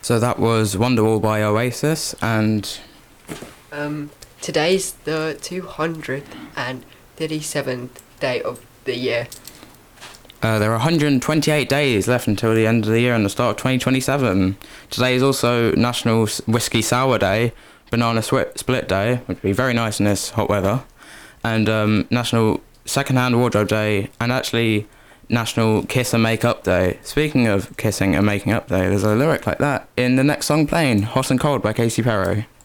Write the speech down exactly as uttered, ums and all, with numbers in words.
So that was Wonderwall by Oasis, and Um, today's the two hundred thirty-seventh day of the year. uh, there are one hundred twenty-eight days left until the end of the year and the start of twenty twenty-seven. Today is also National S- Whiskey Sour Day, Banana Swi- Split Day, which would be very nice in this hot weather, and um, National Secondhand Wardrobe Day, and actually National Kiss and Make Up Day. Speaking of kissing and making up day, there's a lyric like that in the next song playing, Hot and Cold by Katy Perry.